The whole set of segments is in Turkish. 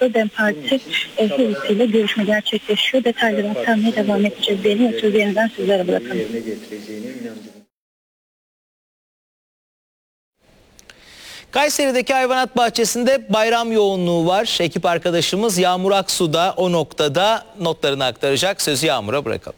İstanbul'da DEM Parti heyetiyle görüşme gerçekleşiyor. Detayları aktarmaya devam edeceğiz diyelim. Sözü yeniden sizlere bırakalım. Kayseri'deki hayvanat bahçesinde bayram yoğunluğu var. Ekip arkadaşımız Yağmur Aksu da o noktada notlarını aktaracak. Sözü Yağmur'a bırakalım.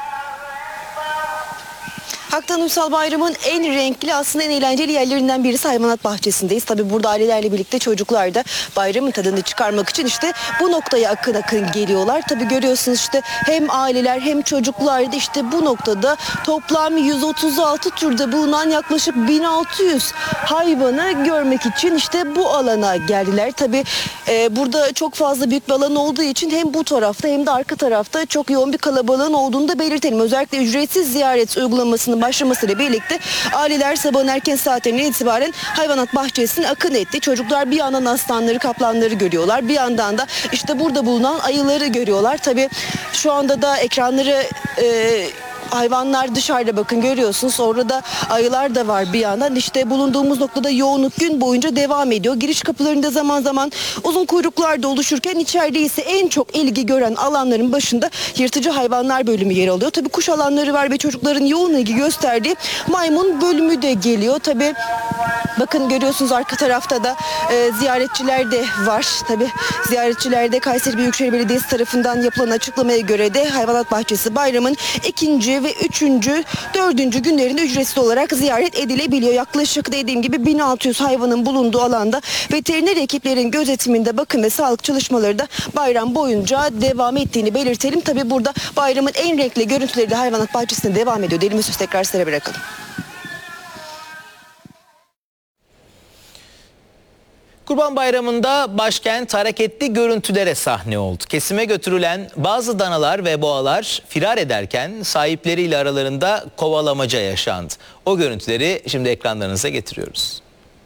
Hak'tan Uysal Bayram'ın en renkli, aslında en eğlenceli yerlerinden birisi hayvanat bahçesindeyiz. Tabii burada ailelerle birlikte çocuklar da bayramın tadını çıkarmak için işte bu noktaya akın akın geliyorlar. Tabii görüyorsunuz işte hem aileler hem çocuklar da işte bu noktada toplam 136 türde bulunan yaklaşık 1600 hayvanı görmek için işte bu alana geldiler. Tabii burada çok fazla büyük bir alan olduğu için hem bu tarafta hem de arka tarafta çok yoğun bir kalabalığın olduğunu da belirtelim. Özellikle ücretsiz ziyaret uygulamasının başlamasıyla birlikte aileler sabahın erken saatlerinden itibaren hayvanat bahçesine akın etti. Çocuklar bir yandan aslanları, kaplanları görüyorlar. Bir yandan da işte burada bulunan ayıları görüyorlar. Tabii şu anda da ekranları hayvanlar dışarıda, bakın görüyorsunuz. Orada ayılar da var bir yandan. İşte bulunduğumuz noktada yoğunluk gün boyunca devam ediyor. Giriş kapılarında zaman zaman uzun kuyruklar da oluşurken içeride ise en çok ilgi gören alanların başında yırtıcı hayvanlar bölümü yer alıyor. Tabii kuş alanları var ve çocukların yoğun ilgi gösterdiği maymun bölümü de geliyor. Tabii bakın görüyorsunuz arka tarafta da ziyaretçiler de var. Tabii ziyaretçiler de Kayseri Büyükşehir Belediyesi tarafından yapılan açıklamaya göre de hayvanat bahçesi bayramın 2. ve 3. 4. günlerinde ücretsiz olarak ziyaret edilebiliyor. Yaklaşık dediğim gibi 1600 hayvanın bulunduğu alanda veteriner ekiplerin gözetiminde bakım ve sağlık çalışmaları da bayram boyunca devam ettiğini belirtelim. Tabii burada bayramın en renkli görüntüleri de hayvanat bahçesinde devam ediyor. Diyelim ve söz tekrar size bırakalım. Kurban Bayramı'nda başkent hareketli görüntülere sahne oldu. Kesime götürülen bazı danalar ve boğalar firar ederken sahipleriyle aralarında kovalamaca yaşandı. O görüntüleri şimdi ekranlarınıza getiriyoruz.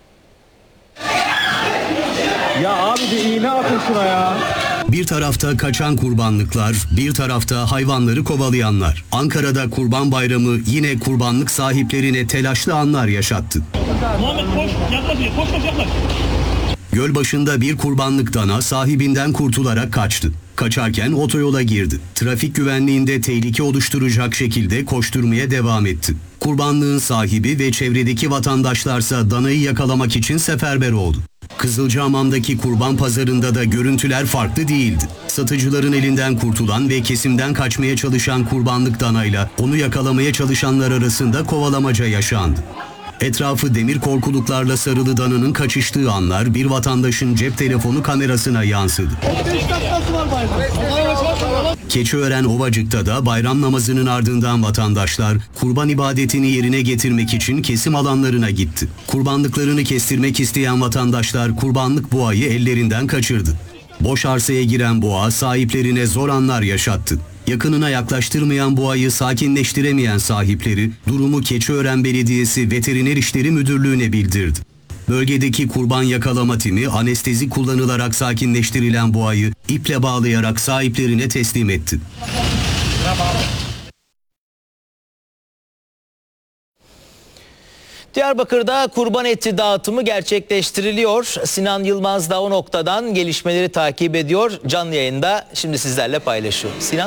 Ya abi bir iğne atın şuna ya. Bir tarafta kaçan kurbanlıklar, bir tarafta hayvanları kovalayanlar. Ankara'da Kurban Bayramı yine kurbanlık sahiplerine telaşlı anlar yaşattı. Muhammed koş, yaklaş, koş yaklaş. Gölbaşı'nda bir kurbanlık dana sahibinden kurtularak kaçtı. Kaçarken otoyola girdi. Trafik güvenliğinde tehlike oluşturacak şekilde koşturmaya devam etti. Kurbanlığın sahibi ve çevredeki vatandaşlarsa danayı yakalamak için seferber oldu. Kızılcahamam'daki kurban pazarında da görüntüler farklı değildi. Satıcıların elinden kurtulan ve kesimden kaçmaya çalışan kurbanlık danayla onu yakalamaya çalışanlar arasında kovalamaca yaşandı. Etrafı demir korkuluklarla sarılı dananın kaçıştığı anlar bir vatandaşın cep telefonu kamerasına yansıdı. Keçiören Ovacık'ta da bayram namazının ardından vatandaşlar kurban ibadetini yerine getirmek için kesim alanlarına gitti. Kurbanlıklarını kestirmek isteyen vatandaşlar kurbanlık boğayı ellerinden kaçırdı. Boş arsaya giren boğa sahiplerine zor anlar yaşattı. Yakınına yaklaştırmayan boğayı sakinleştiremeyen sahipleri durumu Keçiören Belediyesi Veteriner İşleri Müdürlüğü'ne bildirdi. Bölgedeki kurban yakalama timi anestezi kullanılarak sakinleştirilen boğayı iple bağlayarak sahiplerine teslim etti. Diyarbakır'da kurban eti dağıtımı gerçekleştiriliyor. Sinan Yılmaz da o noktadan gelişmeleri takip ediyor. Canlı yayında şimdi sizlerle paylaşıyor. Sinan.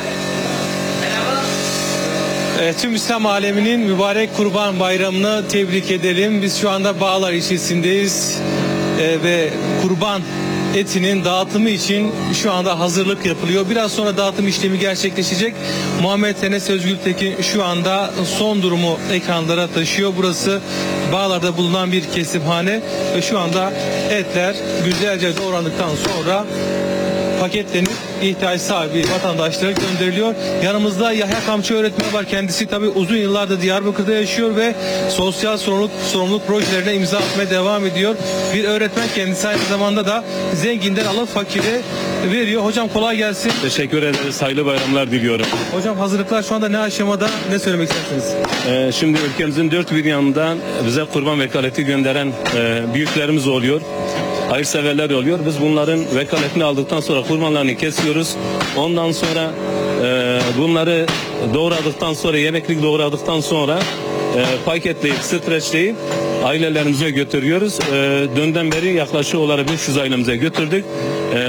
Tüm İslam aleminin mübarek Kurban Bayramı'nı tebrik edelim. Biz şu anda Bağlar ilçesindeyiz ve kurban etinin dağıtımı için şu anda hazırlık yapılıyor. Biraz sonra dağıtım işlemi gerçekleşecek. Muhammed Enes Özgültekin şu anda son durumu ekranlara taşıyor. Burası Bağlar'da bulunan bir kesimhane ve şu anda etler güzelce doğrandıktan sonra paketlenip ihtiyaç sahibi vatandaşlara gönderiliyor. Yanımızda Yahya Kamçı öğretmen var. Kendisi tabii uzun yıllardır Diyarbakır'da yaşıyor ve sosyal sorumluluk projelerine imza atmaya devam ediyor. Bir öğretmen kendisi, aynı zamanda da zenginden alıp fakire veriyor. Hocam kolay gelsin. Teşekkür ederiz. Hayırlı bayramlar diliyorum. Hocam hazırlıklar şu anda ne aşamada? Ne söylemek istersiniz? Şimdi ülkemizin dört bir yanından bize kurban vekaleti gönderen büyüklerimiz oluyor. Hayırseverler oluyor. Biz bunların vekaletini aldıktan sonra kurbanlarını kesiyoruz. Ondan sonra bunları doğradıktan sonra, yemeklik doğradıktan sonra paketleyip, streçleyip ailelerimize götürüyoruz. Dünden beri yaklaşık olarak 500 ailemize götürdük.